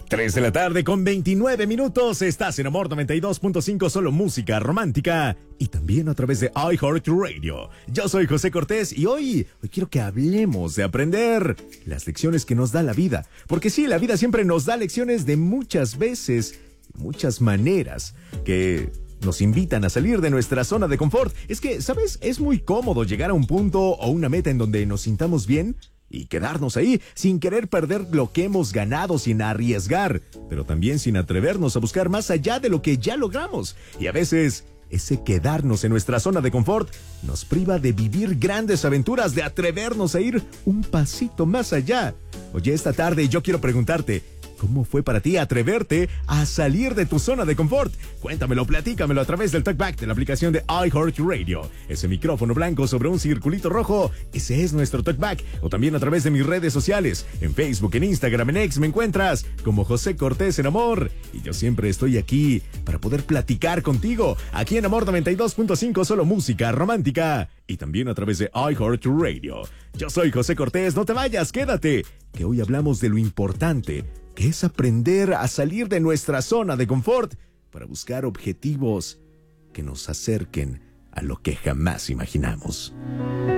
3 de la tarde con 29 minutos. Estás en Amor 92.5, solo música romántica. Y también a través de iHeartRadio. Yo soy José Cortés y hoy quiero que hablemos de aprender las lecciones que nos da la vida. Porque sí, la vida siempre nos da lecciones de muchas veces, muchas maneras que nos invitan a salir de nuestra zona de confort. Es que, ¿sabes? Es muy cómodo llegar a un punto o una meta en donde nos sintamos bien y quedarnos ahí sin querer perder lo que hemos ganado, sin arriesgar, pero también sin atrevernos a buscar más allá de lo que ya logramos. Y a veces ese quedarnos en nuestra zona de confort nos priva de vivir grandes aventuras, de atrevernos a ir un pasito más allá. Oye, esta tarde yo quiero preguntarte, ¿cómo fue para ti atreverte a salir de tu zona de confort? Cuéntamelo, platícamelo a través del TalkBack de la aplicación de iHeartRadio. Ese micrófono blanco sobre un circulito rojo, ese es nuestro TalkBack. O también a través de mis redes sociales. En Facebook, en Instagram, en X me encuentras como José Cortés en Amor. Y yo siempre estoy aquí para poder platicar contigo. Aquí en Amor 92.5, solo música romántica. Y también a través de iHeartRadio. Yo soy José Cortés, no te vayas, quédate. Que hoy hablamos de lo importante, que es aprender a salir de nuestra zona de confort para buscar objetivos que nos acerquen a lo que jamás imaginamos.